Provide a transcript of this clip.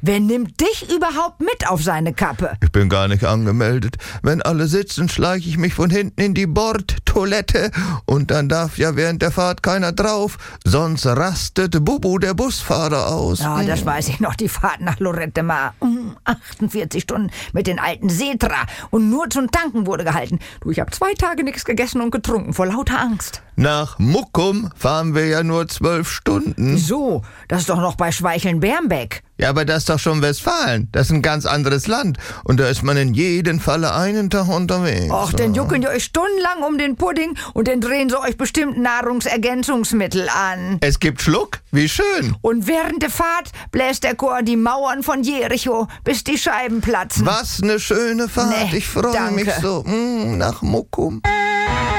Wer nimmt dich überhaupt mit auf seine Kappe? Ich bin gar nicht angemeldet. Wenn alle sitzen, schleiche ich mich von hinten in die Bordtoilette und dann darf ja während der Fahrt keiner drauf, sonst rastet Bubu, der Busfahrer, aus. Ja, das weiß ich noch, die Fahrt nach Lorette Mar. 48 Stunden mit den alten Setra und nur zum Tanken wurde gehalten. Du, ich habe 2 Tage nichts gegessen und getrunken, vor lauter Angst. Nach Muckum fahren wir ja nur 12 Stunden. Wieso? Das ist doch noch bei Schweicheln-Bernbeck. Ja, aber das ist doch schon Westfalen. Das ist ein ganz anderes Land. Und da ist man in jedem Falle einen Tag unterwegs. Och, dann juckeln die euch stundenlang um den Pudding und dann drehen sie euch bestimmt Nahrungsergänzungsmittel an. Es gibt Schluck? Wie schön. Und während der Fahrt bläst der Chor die Mauern von Jericho, bis die Scheiben platzen. Was eine schöne Fahrt. Nee, ich freue danke. mich so. Nach Muckum.